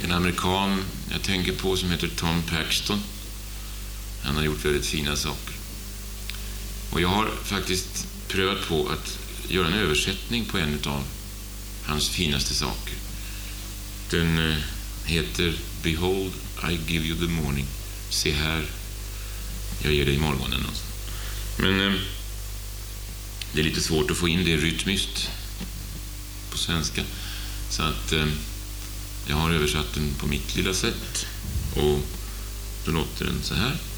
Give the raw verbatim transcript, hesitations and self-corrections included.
en amerikan jag tänker på som heter Tom Paxton. Han har gjort väldigt fina saker. Och jag har faktiskt prövat på att göra en översättning på en av hans finaste saker. Den heter Behold, I give you the morning. Se här, jag ger dig morgonen. Men eh, det är lite svårt att få in det rytmiskt på svenska. Så att eh, jag har översatt den på mitt lilla sätt. Och då låter den så här.